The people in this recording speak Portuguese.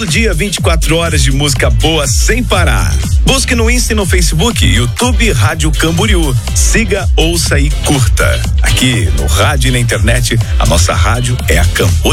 Todo dia 24 horas de música boa sem parar. Busque no Insta e no Facebook, YouTube Rádio Camboriú. Siga, ouça e curta. Aqui no rádio e na internet, a nossa rádio é a Camboriú.